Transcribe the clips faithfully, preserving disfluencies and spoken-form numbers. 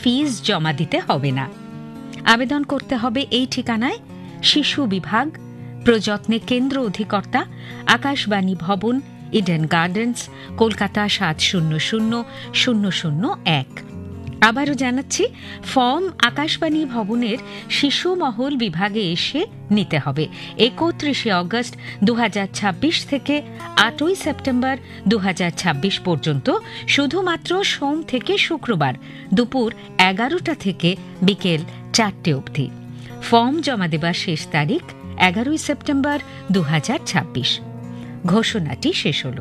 ফিজ জমা দিতে হবে না। আবেদন করতে হবে এই ঠিকানায়: শিশু বিভাগ, প্রযত্নে কেন্দ্র অধিকর্তা, আকাশবাণী ভবন, ইডেন গার্ডেন্স, কলকাতা সাত শূন্য শূন্য শূন্য শূন্য এক। আবারও জানাচ্ছি, ফর্ম আকাশবাণী ভবনের শিশু মহল বিভাগে এসে নিতে হবে একত্রিশে অগস্ট দু হাজার ছাব্বিশ থেকে আটই সেপ্টেম্বর দু হাজার ছাব্বিশ পর্যন্ত, শুধুমাত্র সোম থেকে শুক্রবার দুপুর এগারোটা থেকে বিকেল চারটে অবধি। ফর্ম জমা দেবার শেষ তারিখ এগারোই সেপ্টেম্বর দু হাজার ছাব্বিশ। ঘোষণাটি শেষ হল।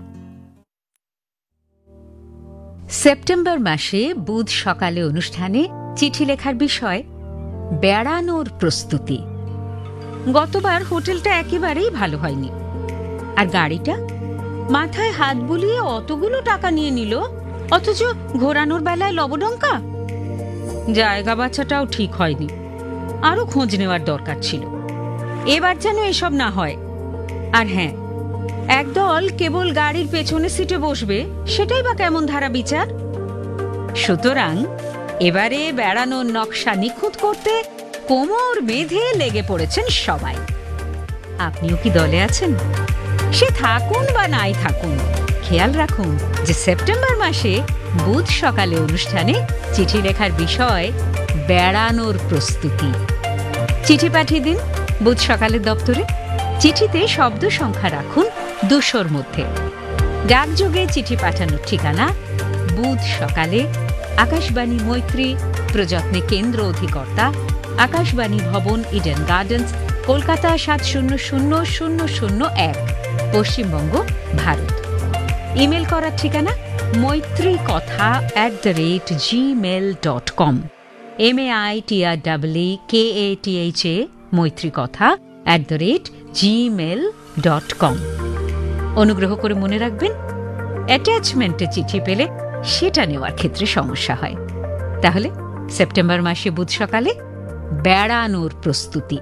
সেপ্টেম্বর মাসে বুধ সকালে অনুষ্ঠানে চিঠি লেখার বিষয় বেড়ানোর প্রস্তুতি। গতবার হোটেলটা একেবারেই ভালো হয়নি, আর গাড়িটা মাথায় হাত বুলিয়ে অতগুলো টাকা নিয়ে নিল, অথচ ঘোরানোর বেলায় লবডঙ্কা। জায়গা বাছাটাও ঠিক হয়নি, আরো খোঁজ নেওয়ার দরকার ছিল। এবার যেন এসব না হয়। আর হ্যাঁ, একদল কেবল গাড়ির পেছনে সিটে বসবে, সেটাই বা কেমন ধারা বিচার। সুতরাং এবারে বেড়ানোর নকশা নিখুঁত করতে কোমর বেঁধে লেগে পড়েছেন সবাই। আপনিও কি দলে আছেন? সে থাকুন বা নাই থাকুন, খেয়াল রাখুন যে সেপ্টেম্বর মাসে বুধ সকালে অনুষ্ঠানে চিঠি লেখার বিষয় বেড়ানোর প্রস্তুতি। চিঠি পাঠিয়ে দিন বুধ সকালের দপ্তরে। চিঠিতে শব্দ সংখ্যা রাখুন দুশোর মধ্যে। ডাকযোগে চিঠি পাঠানোর ঠিকানা: বুধ সকালে, আকাশবাণী মৈত্রী, প্রযত্নে কেন্দ্র অধিকর্তা, আকাশবাণী ভবন, ইডেন গার্ডেন্স, কলকাতা সাত শূন্য শূন্য শূন্য শূন্য এক, পশ্চিমবঙ্গ, ভারত। ইমেল করার ঠিকানা: মৈত্রী কথা at the rate Gmail dot com. M A I T R double E K A T H A মৈত্রী কথা at the rate Gmail dot com. অনুগ্রহ করে মনে রাখবেন, অ্যাটাচমেন্টে চিঠি পেলে সেটা নেওয়ার ক্ষেত্রে সমস্যা হয়। তাহলে সেপ্টেম্বর মাসে বুধ সকালে বেড়ানোর প্রস্তুতি।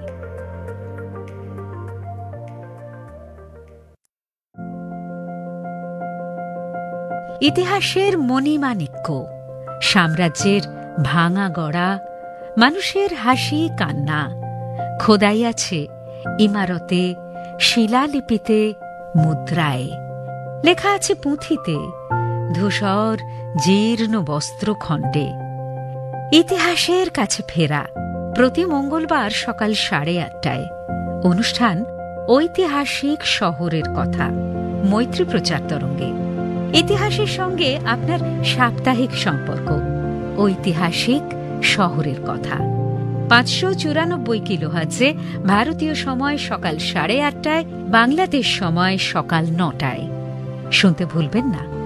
ইতিহাসের মণিমাণিক্য, সাম্রাজ্যের ভাঙা গড়া, মানুষের হাসি কান্না খোদাই আছে ইমারতে, শিলালিপিতে, মুদ্রায়। লেখা আছে পুঁথিতে, ধূসর জীর্ণ বস্ত্রখণ্ডে। ইতিহাসের কাছে ফেরা প্রতি মঙ্গলবার সকাল সাড়ে আটটায়। অনুষ্ঠান ঐতিহাসিক শহরের কথা, মৈত্রী প্রচার তরঙ্গে। ইতিহাসের সঙ্গে আপনার সাপ্তাহিক সম্পর্ক, ঐতিহাসিক শহরের কথা। পাঁচশো চুরানব্বই কিলোহার্টজে ভারতীয় সময় সকাল সাড়ে আটটায়, বাংলাদেশ সময় সকাল নটায়। শুনতে ভুলবেন না।